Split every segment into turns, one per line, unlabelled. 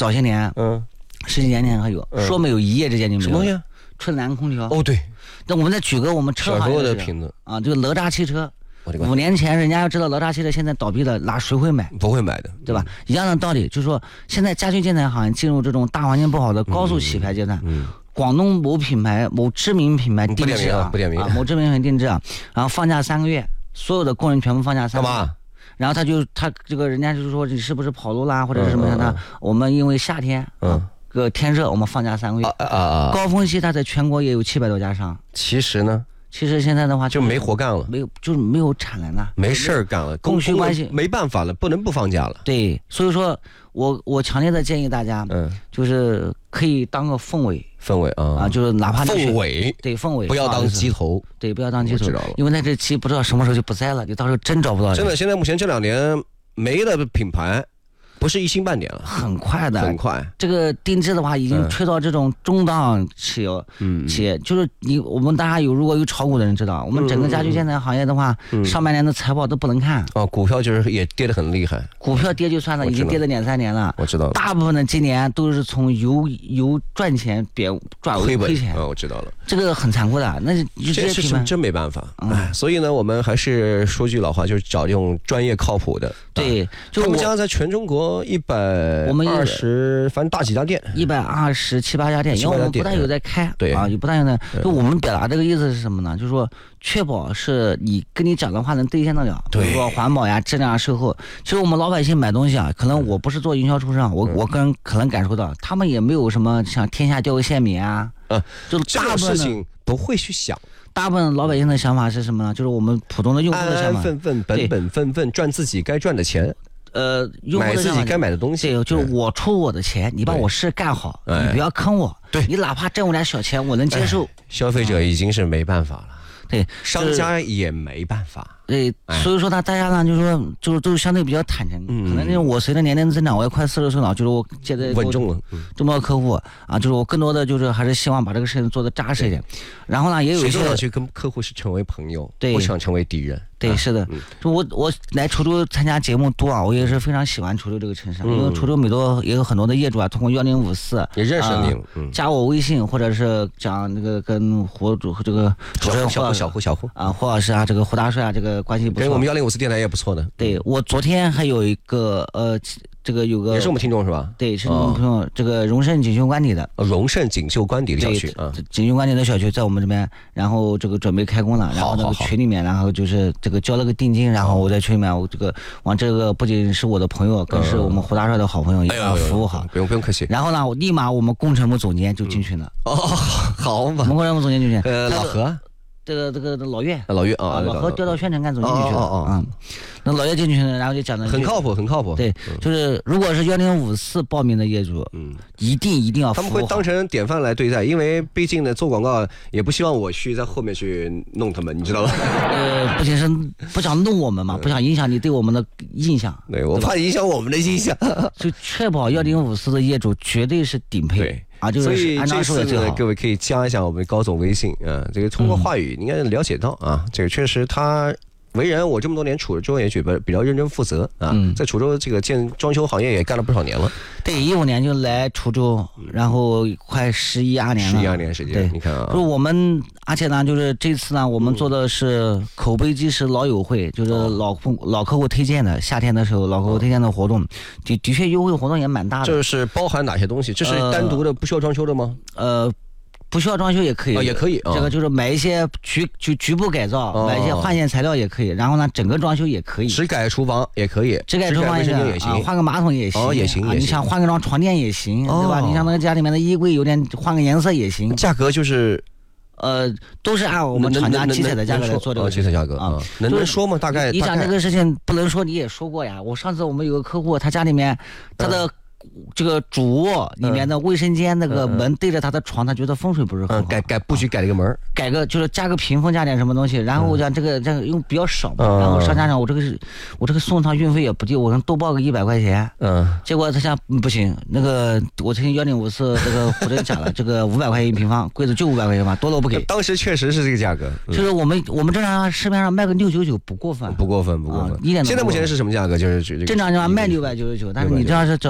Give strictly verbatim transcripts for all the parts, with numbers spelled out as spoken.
早些年，嗯，十几年前还有，嗯、说没有一夜之间就没有。
什么东西？
春兰空调。
哦，对。
那我们再举个我们车行业
的瓶子
啊，这个哪吒汽车。五年前，人家要知道哪吒汽车现在倒闭了，哪谁会买？
不会买的，
对吧？嗯、一样的道理，就是说，现在家居建材行业进入这种大环境不好的高速洗牌阶段。嗯。嗯广东某品牌、某知名品牌定制啊，
不点名啊，
某知名品牌定制啊，然后放假三个月，所有的工人全部放假三个月。干嘛？然后他就他这个人家就是说你是不是跑路啦，或者是什么样的？嗯嗯嗯、我们因为夏天，嗯，个天热，我们放假三个月。啊啊啊！高峰期他在全国也有七百多家商。
其实呢？
其实现在的话
就没活干了，
没有就是没有产能了，
没事儿干了，
供需关系
没办法了，不能不放假了。
对，所以说我我强烈的建议大家，嗯，就是可以当个凤尾，
凤尾啊
啊，就是哪怕
凤尾，
对凤尾，
不要当鸡头，
对，不要当鸡头，因为那这鸡不知道什么时候就不在了，你到时候真找不到人。
真的，现在目前这两年没的品牌。不是一星半点了，
很快的，
很快。
这个定制的话，已经吹到这种中档企业，嗯，企业就是你我们大家有如果有炒股的人知道，我们整个家居建材行业的话，嗯、上半年的财报都不能看。
哦，股票就是也跌得很厉害。
股票跌就算了，已经跌了两三年了。
我知道了。
大部分的今年都是从由由赚钱变转为亏钱。
哦，我知道了。
这个很残酷的，那就
这事情真没办法。哎、嗯，所以呢，我们还是说句老话，就是找这种专业靠谱的。
对，
就我们家在全中国一百。我们二十，反正大几家店，
一百二十七八家店，因为我们不但有在开，
对
啊，也不但有在。就我们表达这个意思是什么呢？就是说，确保是你跟你讲的话能兑现得了，比如说环保呀、质量、售后。其实我们老百姓买东西啊，可能我不是做营销出身，我我个人可能感受到，他们也没有什么像天下掉个馅饼啊，
啊，
就是
大部分事情不会去想。
大部分老百姓的想法是什么呢？就是我们普通的用户的想法，
安安分分、本本分分赚自己该赚的钱。
呃，
买自己该买的东西，
对，就是我出我的钱，你把我事干好，你不要坑我，
对，
你哪怕挣我点小钱，我能接受。
消费者已经是没办法了，
对，
商家也没办法。
对，所以说他大家呢，就是说，就是都相对比较坦诚。嗯，可能就是我随着年龄增长，我也快四十岁了，就是我现在
稳重了，
这么多客户啊，就是我更多的就是还是希望把这个事情做得扎实一点。然后呢，也有一些
去跟客户是成为朋友，
对，
不想成为敌人。
对，是的，就我我来滁州参加节目多啊，我也是非常喜欢滁州这个城市，因为滁州每多也有很多的业主啊，通过幺零五四
也认识你，
加我微信或者是讲那个跟胡主这个
主持人小胡小胡小胡
啊胡老师啊，这个胡大帅啊，这个关系不错，
跟我们幺零五四电台也不错的。
对，我昨天还有一个呃。这个有个
也是我们听众是吧？
对，是我们朋友。这个荣盛锦绣官邸的，
荣盛锦绣官邸的小区啊，
锦绣官邸的小区在我们这边，然后这个准备开工了，然后那个群里面，然后就是这个交了个定金，然后我在群里面，我这个往这个不仅是我的朋友，更是我们胡大帅的好朋友，也要服务好，
不用不用客气。
然后呢，我立马我们工程部总监就进群了。
哦，好嘛，
我们工程部总监进群。
呃，老何。
这个这个老岳，
老岳啊，
老何调到宣传干总经理去了啊。那老岳进去了，然后就讲的
很靠谱，很靠谱。
对，就是如果是幺零五四报名的业主，嗯，一定一定要
他们会当成典范来对待，因为毕竟呢，做广告也不希望我去在后面去弄他们，你知道吧？
呃，不仅是不想弄我们嘛，不想影响你对我们的印象。
对，我怕影响我们的印象，
就确保幺零五四的业主绝对是顶配。
对。
啊，就是
所以这次呢，各位可以加一下我们高总微信啊，这个通过话语应该了解到啊，这个确实他为人，我这么多年滁州也觉得比较认真负责啊，嗯、在滁州这个建装修行业也干了不少年了。
对，一五年就来滁州，然后快十一二年了，
十一二年时间。
对，
你看啊，
就是我们，而且呢，就是这次呢，我们做的是口碑基石老友会，就是老老客户推荐的，夏天的时候老客户推荐的活动，的的确优惠活动也蛮大的。
这是包含哪些东西？这是单独的不需要装修的吗？
呃。不需要装修也可以，
哦、也可以、哦。
这个就是买一些局局局部改造，哦、买一些换线材料也可以。然后呢，整个装修也可以。
只改厨房也可以，
只改厨房也行，也行啊、换个马桶也行，
哦也行也行。
你想换个张床垫也行，哦、对吧？你像那个家里面的衣柜有点换个颜色也行。
价格就是。
呃，都是按我们厂家基采的价格来做这个
基采价格啊，能能说吗？大概
你讲这个事情不能说，你也说过呀。我上次我们有个客户，他家里面他的。这个主卧里面的卫生间那个门对着他的床，他觉得风水不是很好，
改改布局改了个门，
改个就是加个屏风，加点什么东西。然后我讲这个这个因为比较少嘛，然后商家讲我这个是我这个送趟运费也不低，我能多报个一百块钱。嗯，结果他讲不行，那个我曾经幺零五四这个胡真讲了，这个五百块钱一平方，柜子就五百块钱吧，多了我不给。
当时确实是这个价格，
就是我们我们正常市面上卖个六九九不过分，
不过分不过分。一点现在目前是什么价格？就是
正常讲卖六百九十九，但是你这要是涨涨到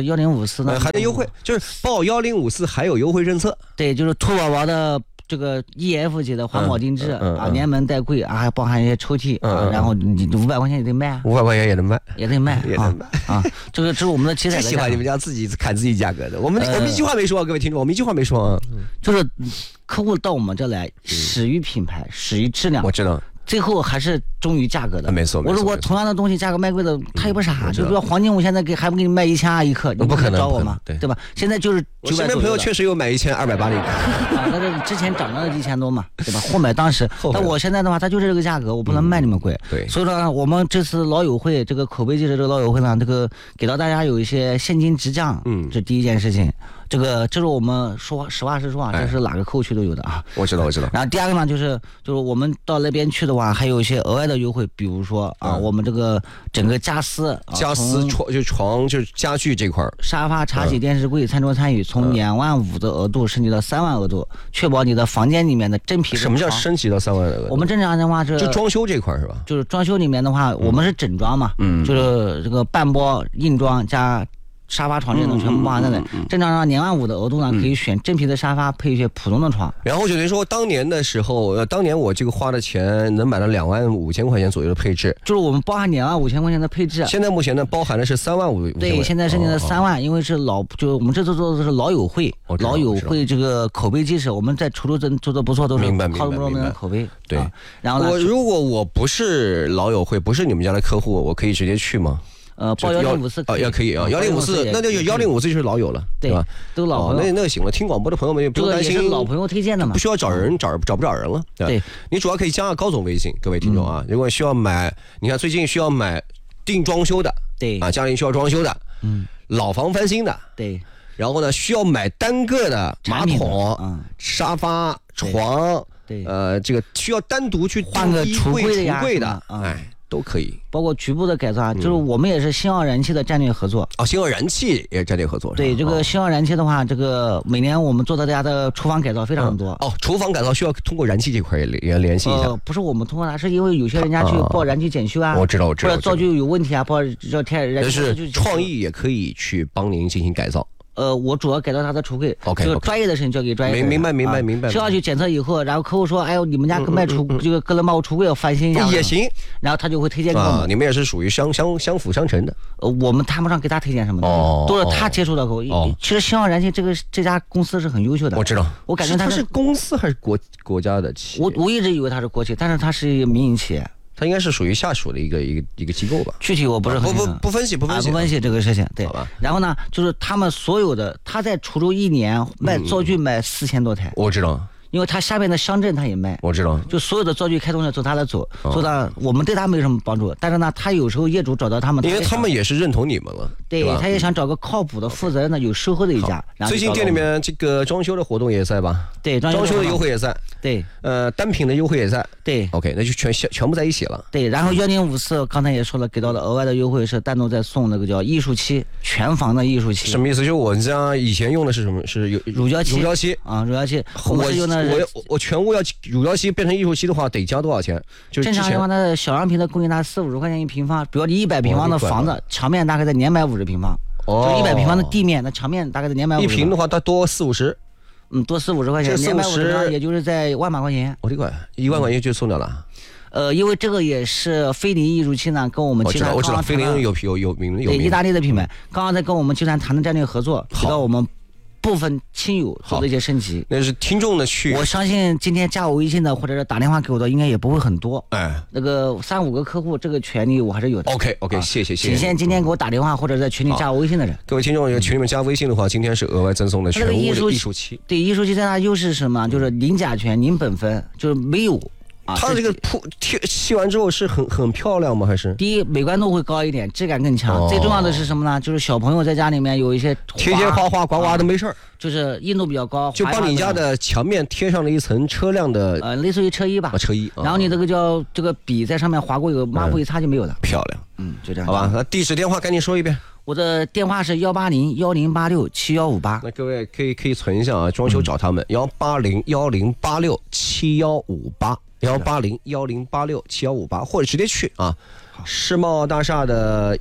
了幺零五四呢，
还能优惠，就是报幺零五四还有优惠政策。
对，就是兔宝宝的这个 E F 级的环保定制啊，连门带柜啊，还包含一些抽屉啊，然后你五百块钱也得卖，
五百块钱也能卖，
也得卖，
也能卖
啊。这个这是我们的七彩的。
喜欢你们家自己砍自己价格的，我们我们一句话没说，各位听众，我们一句话没说啊，
就是客户到我们这来，始于品牌，始于质量。
我知道。
最后还是忠于价格的，
没错。
我如果同样的东西价格卖贵的，他也不傻，就比如黄金，我现在给还不给你卖一千二一克，你
不可能
找我吗？
对
对吧？现在就是
我身边朋友确实有买一千二百八的一克
啊，但是之前涨了一千多嘛，对吧？货买当时，但我现在的话，它就是这个价格，我不能卖那么贵。
对，
所以说我们这次老友会这个口碑记者这个老友会呢，这个给到大家有一些现金直降，嗯，这第一件事情。这个这是我们说实话实说啊，这是哪个客户区都有的啊。
我知道，我知道。
然后第二个呢，就是就是我们到那边去的话，还有一些额外的优惠，比如说啊，我们这个整个家私、
家私床就床就是家具这块，
沙发、茶几、电视柜、餐桌、餐椅，从两万五的额度升级到三万额度，确保你的房间里面的真皮。
什么叫升级到三万额度？
我们正常的话是
就装修这块是吧？
就是装修里面的话，我们是整装嘛，嗯，就是这个半包硬装加。沙发床这种全部包含在内，正常上两万五的额度呢，可以选真皮的沙发配一些普通的床。
然后就等于说，当年的时候，呃，当年我这个花的钱能买到两万五千块钱左右的配置，
就是我们包含两万五千块钱的配置。
现在目前呢，包含的是三万五。
对，现在升级的三万，因为是老，就我们这次做的是老友会，老友会这个口碑基石，我们在滁州真做的不错，都是靠不住的口碑。
对，
然后呢，
我如果我不是老友会，不是你们家的客户，我可以直接去吗？
呃，报幺零五四
啊，也可以啊，幺零五四，那就幺零五四就是老友了，对吧？
都老朋友，
那那行了。听广播的朋友们也不用担心，
老朋友推荐的嘛，
不需要找人找找不找人了。
对，
你主要可以加高总微信，各位听众啊，如果需要买，你看最近需要买定装修的，
对
啊，家里需要装修的，嗯，老房翻新的，
对，
然后呢需要买单个的马桶、沙发、床，对，呃，这个需要单独去
换个橱柜
橱柜的，哎。都可以，
包括局部的改造啊，就是我们也是星耀燃气的战略合作
哦，星耀燃气也战略合作。
对，这个星耀燃气的话，这个每年我们做大家的厨房改造非常多。
哦，厨房改造需要通过燃气这块也也联系一下。
不是我们通过它，是因为有些人家去报燃气检修啊，
我知道，我知道，
或者灶具有问题啊，报这天燃气。
但是创意也可以去帮您进行改造。
呃，我主要改造它的橱柜
，OK，
就是专业的事情交给专业的人。
明白，明白，明白。
需要去检测以后，然后客户说，哎呦，你们家卖橱这个哥伦把我橱柜要翻新一下，
也行。
然后他就会推荐给我们。
你们也是属于相相相辅相成的。
呃，我们谈不上给他推荐什么的，都是他接触的客户。其实星耀燃气这个这家公司是很优秀的。
我知道，
我感觉它
是公司还是国国家的企业？
我我一直以为它是国企，但是它是一个民营企业。
它应该是属于下属的一个一个一个机构吧？
具体我不是很
不不不分析不分析、
啊、不分析这个事情，对。好吧。然后呢，就是他们所有的，他在滁州一年卖灶具卖四千多台。
我知道。
因为他下面的乡镇他也卖，
我知道，
就所有的灶具开通了走他来走，所以呢，我们对他没什么帮助。但是呢，他有时候业主找到他们，
因为他们也是认同你们了，
对，他也想找个靠谱的、负责任的、有售后的一家。
最近店里面这个装修的活动也在吧？
对，
装修的优惠也在，
对，
呃，单品的优惠也在，
对
，OK， 那就全全部在一起了。
对，然后幺零五四刚才也说了，给到的额外的优惠是单独再送那个叫艺术漆，全房的艺术漆。
什么意思？就是我家以前用的是什么？是有
乳胶漆，
乳胶漆
啊，乳胶漆。
我
用的
我我全屋要乳胶漆变成艺术漆的话，得加多少钱？就是
正常情况，它的小样品的工艺它四五十块钱一平方，比如你一百平方的房子，墙面大概在两百五十平方，哦，就一百平方的地面，那墙面大概在两百五十。
一平的话，它多四五十，
嗯，多四五十块钱，两百五十也就是在万把块钱。
我的乖，一万块钱就送掉了。
呃，因为这个也是菲林艺术漆呢，跟我们集团
我知道，菲林有有有名有
对意大利的品牌，刚刚在跟我们集团谈的战略合作，给到我们部分亲友做的一些升级。
那是听众的去，
我相信今天加我微信的或者是打电话给我的，应该也不会很多。
哎，
那个三五个客户，这个权利我还是有的。
OK OK， 谢谢谢谢。
仅限今天给我打电话或者在群里加我微信的人。
各位听众，有群里面加微信的话，今天是额外赠送的全屋的艺术漆。
对，艺术漆最大的优势是什么？就是零甲醛、零苯酚，就是没有。
啊，它这个铺贴漆完之后是很很漂亮吗？还是
第一美观度会高一点，质感更强。哦、最重要的是什么呢？就是小朋友在家里面有一些
贴贴画画刮刮都没事儿、啊，
就是硬度比较高，
就帮你家的墙面贴上了一层车辆的
呃，类似于车衣吧，
啊、车衣。
然后你这个叫这个笔在上面划过有抹布一擦就没有了，
嗯、漂亮。
嗯，就这样。
好吧，那地址电话赶紧说一遍。
我的电话是幺八零幺零八六七幺五八。
那各位可以可以存一下啊，装修找他们幺八零幺零八六七幺五八。幺八零幺零八六七幺五八，或者直接去啊，世贸大厦的一楼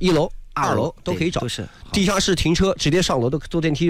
二楼都可以找，
都是
地下室停车直接上楼都坐电梯。